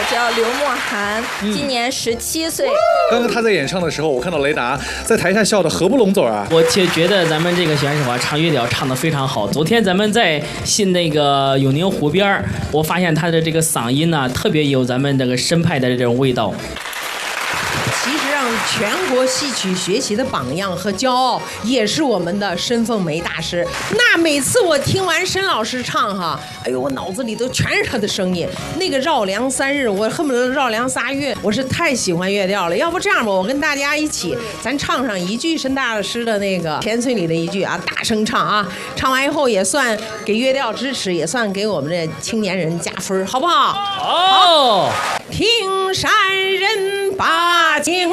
叫刘墨涵，今年17岁。 刚刚他在演唱的时候，我看到雷达在台下笑得合不拢嘴啊。 我觉得咱们这个选手啊，唱乐调唱得非常好。昨天咱们在那个永宁湖边，我发现他的这个嗓音呢，特别有咱们这个申派的这种味道。 其实让全国戏曲学习的榜样和骄傲，也是我们的申凤梅大师。那每次我听完申老师唱哈，哎呦，我脑子里都全是他的声音。那个绕梁3日，我恨不得绕梁3月。我是太喜欢乐调了。要不这样吧，我跟大家一起，咱唱上一句申大师的那个田村里的一句啊，大声唱啊。唱完以后也算给乐调支持，也算给我们这青年人加分，好不好？ 好。 听山人把经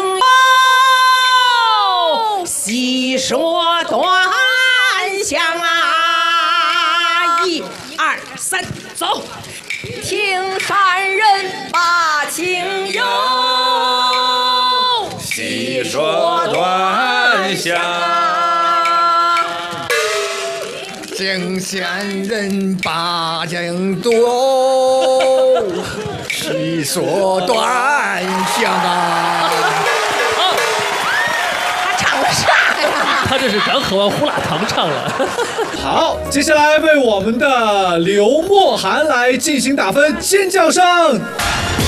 细说端详啊，1、2、3，走。 听山人把情由， 细说端详。 听山人把经读，细说端详啊。 他这是刚喝完胡辣汤唱了。 好，接下来为我们的刘墨涵来进行打分，尖叫声。